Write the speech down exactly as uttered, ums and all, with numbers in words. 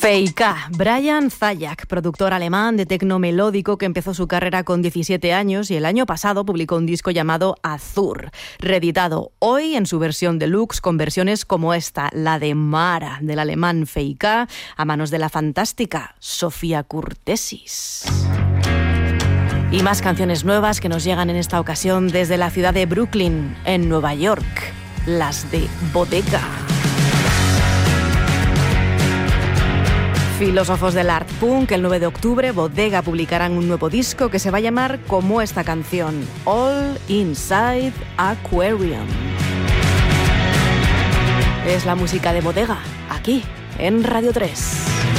Feika, Brian Zajac, productor alemán de tecno melódico que empezó su carrera con diecisiete años y el año pasado publicó un disco llamado Azur, reeditado hoy en su versión deluxe con versiones como esta, la de Mara, del alemán Feika, a manos de la fantástica Sofía Kurtesis. Y más canciones nuevas que nos llegan en esta ocasión desde la ciudad de Brooklyn, en Nueva York, las de Bodega. Filósofos del art punk, el nueve de octubre, Bodega publicarán un nuevo disco que se va a llamar como esta canción, All Inside Aquarium. Es la música de Bodega, aquí, en Radio tres.